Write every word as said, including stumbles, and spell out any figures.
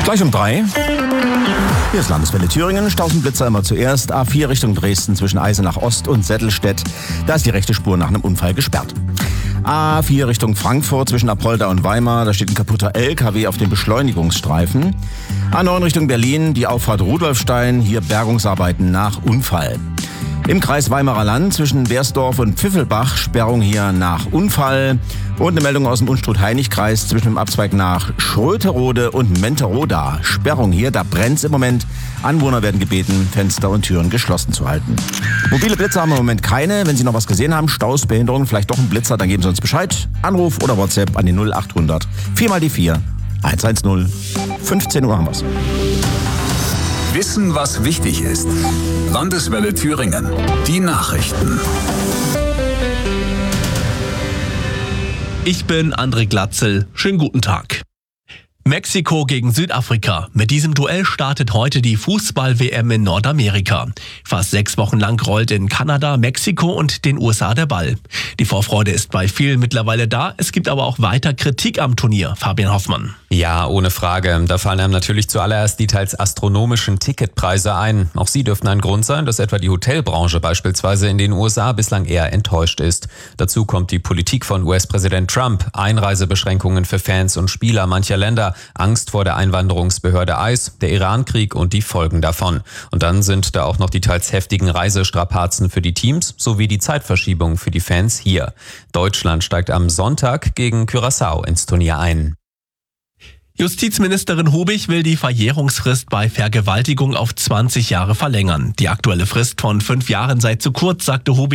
Gleich um drei. Hier ist Landeswelle Thüringen. Stausenblitzer immer zuerst. A vier Richtung Dresden zwischen Eisenach Ost und Settelstedt. Da ist die rechte Spur nach einem Unfall gesperrt. A vier Richtung Frankfurt zwischen Apolda und Weimar. Da steht ein kaputter L K W auf dem Beschleunigungsstreifen. A neun Richtung Berlin. Die Auffahrt Rudolfstein. Hier Bergungsarbeiten nach Unfall. Im Kreis Weimarer Land zwischen Bersdorf und Pfiffelbach Sperrung hier nach Unfall. Und eine Meldung aus dem Unstrut-Heinig-Kreis zwischen dem Abzweig nach Schröterode und Menteroda. Sperrung hier, da brennt's im Moment. Anwohner werden gebeten, Fenster und Türen geschlossen zu halten. Mobile Blitzer haben wir im Moment keine. Wenn Sie noch was gesehen haben, Staus, Behinderungen, vielleicht doch ein Blitzer, dann geben Sie uns Bescheid. Anruf oder WhatsApp an die null acht hundert vier mal die vier eins eins null. fünfzehn Uhr haben wir's. Wissen, was wichtig ist. Landeswelle Thüringen. Die Nachrichten. Ich bin André Glatzel. Schönen guten Tag. Mexiko gegen Südafrika. Mit diesem Duell startet heute die Fußball-W M in Nordamerika. Fast sechs Wochen lang rollt in Kanada, Mexiko und den U S A der Ball. Die Vorfreude ist bei vielen mittlerweile da. Es gibt aber auch weiter Kritik am Turnier. Fabian Hoffmann. Ja, ohne Frage. Da fallen einem natürlich zuallererst die teils astronomischen Ticketpreise ein. Auch sie dürften ein Grund sein, dass etwa die Hotelbranche beispielsweise in den U S A bislang eher enttäuscht ist. Dazu kommt die Politik von U S-Präsident Trump, Einreisebeschränkungen für Fans und Spieler mancher Länder, Angst vor der Einwanderungsbehörde I C E, der Irankrieg und die Folgen davon. Und dann sind da auch noch die teils heftigen Reisestrapazen für die Teams sowie die Zeitverschiebung für die Fans hier. Deutschland steigt am Sonntag gegen Curaçao ins Turnier ein. Justizministerin Hubig will die Verjährungsfrist bei Vergewaltigung auf zwanzig Jahre verlängern. Die aktuelle Frist von fünf Jahren sei zu kurz, sagte Hubig.